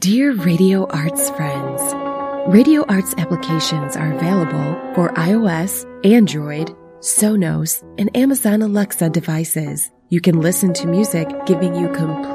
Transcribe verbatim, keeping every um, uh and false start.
Dear Radio Arts friends, Radio Arts applications are available for iOS, Android, Sonos, and Amazon Alexa devices. You can listen to music giving you complete